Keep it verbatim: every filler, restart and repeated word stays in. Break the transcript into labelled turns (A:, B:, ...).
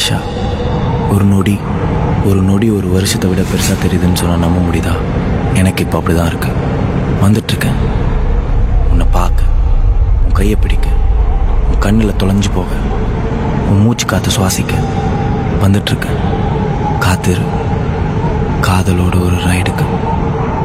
A: அனிஷா, ஒரு நொடி ஒரு நொடி ஒரு வருஷத்தை விட பெருசாக தெரியுதுன்னு சொன்னால் நம்ப முடியுதா? எனக்கு இப்போ அப்படி தான் இருக்கு. வந்துட்டுருக்கேன் உன்னை பார்க்க, உன் கையை பிடிக்க, உன் கண்ணில் தொலைஞ்சு போக, உன் மூச்சு காற்று சுவாசிக்க வந்துட்டுருக்கேன். காத்திரு, காதலோட ஒரு ரைடுக்கு.